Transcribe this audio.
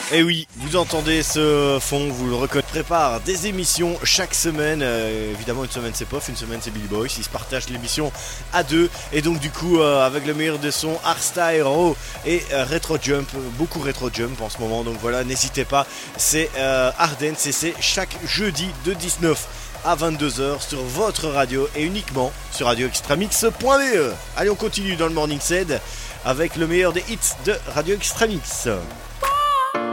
Et oui, vous entendez ce fond, vous le reconnaissez, prépare des émissions chaque semaine. Évidemment, une semaine c'est Pof, une semaine c'est Billy Boys. Ils se partagent l'émission à deux. Et donc, du coup, avec le meilleur des sons, hardstyle, raw et retro jump. Beaucoup retro jump en ce moment. Donc voilà, n'hésitez pas. C'est Ardence et c'est chaque jeudi de 19 à 22h sur votre radio et uniquement sur radioextramix.be. Allez, on continue dans le Morning Set avec le meilleur des hits de Radio Extramix.